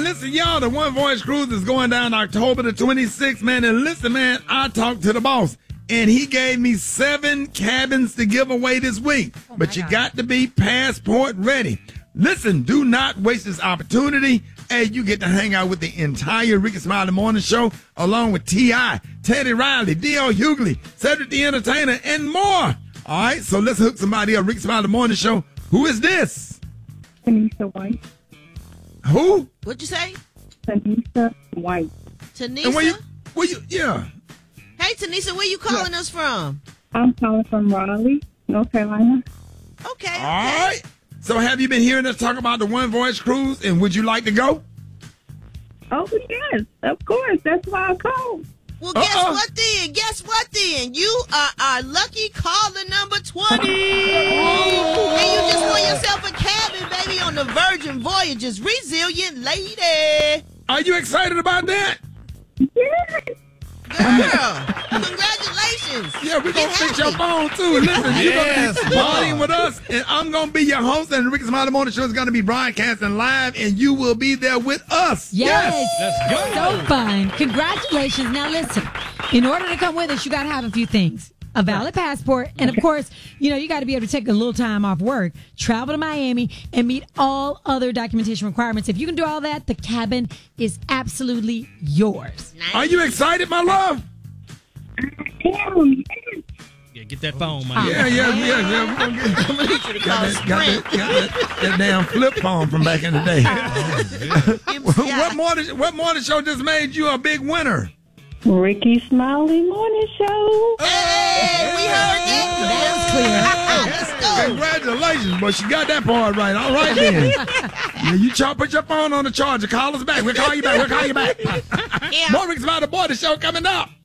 listen, y'all, the One Voice Cruise is going down October the 26th, man. And listen, man, I talked to the boss, and he gave me 7 cabins to give away this week. But you got to be passport ready. Listen, do not waste this opportunity. Hey, you get to hang out with the entire Ricky Smiley Morning Show, along with T.I., Teddy Riley, D.L. Hughley, Cedric the Entertainer, and more. All right, so let's hook somebody up. Ricky Smiley Morning Show. Who is this? Tanisha White. Who? What'd you say? Tanisha White. Tanisha? And where you, yeah. Hey, Tanisha, where you calling us from? I'm calling from Raleigh, North Carolina. Okay. All right. So have you been hearing us talk about the One Voice Cruise, and would you like to go? Oh, yes, of course. That's why I called. Well, guess what then? You are our lucky caller number 20. And you just won yourself a cabin, baby, on the Virgin Voyages Resilient Lady. Are you excited about that? Yes. Girl, congratulations. Yeah, we're going to fix your phone, too. Listen, you're going to be partying with us, and I'm going to be your host, and the Ricky Smiley Morning Show is going to be broadcasting live, and you will be there with us. Yes. Let's go. So fun. Congratulations. Now, listen, in order to come with us, you got to have a few things. A valid passport, and of course, you got to be able to take a little time off work, travel to Miami, and meet all other documentation requirements. If you can do all that, the cabin is absolutely yours. Nice. Are you excited, my love? Damn. Yeah, get that phone, man. Yeah. We're going to get got that damn flip phone from back in the day. What morning show just made you a big winner? Ricky Smiley Morning Show. Hey, we heard that. Let's go. Congratulations, boy. She got that part right. All right, then. Yeah, you put your phone on the charger. Call us back. We'll call you back. Yeah. More Ricky Smiley Morning Show coming up.